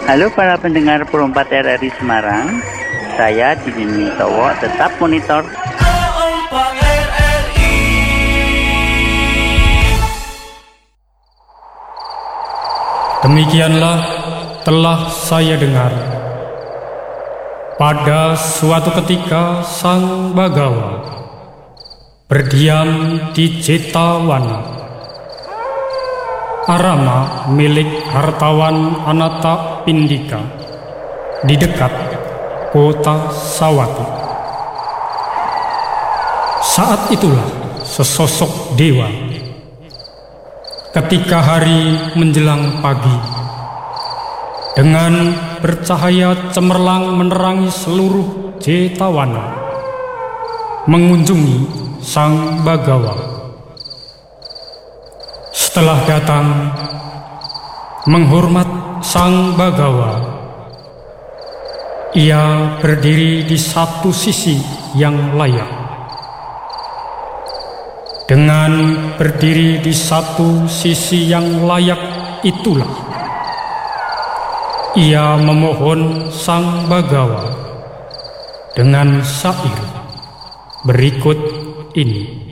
Halo para pendengar Pro 4 RRI Semarang, saya Didin Mintowo, tetap monitor Demikianlah telah saya dengar. Pada suatu ketika Sang Bagawa berdiam di Jetawana, arama milik hartawan Anata Pindika di dekat kota Sawati. Saat itulah sesosok dewa, ketika hari menjelang pagi, dengan bercahaya cemerlang menerangi seluruh Jetawana, mengunjungi Sang Bagawa. Setelah datang menghormat Sang Bagawa, ia berdiri di satu sisi yang layak. Dengan berdiri di satu sisi yang layak itulah ia memohon Sang Bagawa dengan syair berikut ini.